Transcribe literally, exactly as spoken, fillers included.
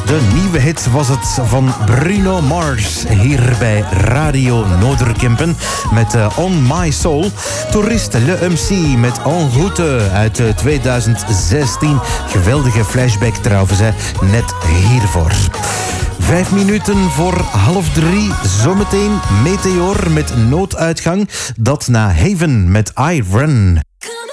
De nieuwe hit was het van Bruno Mars hier bij Radio Noorderkempen met uh, On My Soul. Toerist Le M C met En Route uit uh, twintig zestien. Geweldige flashback trouwens, hè. Net hiervoor. Vijf minuten voor half drie. Zometeen Meteor met nooduitgang. Dat na Haven met I Run.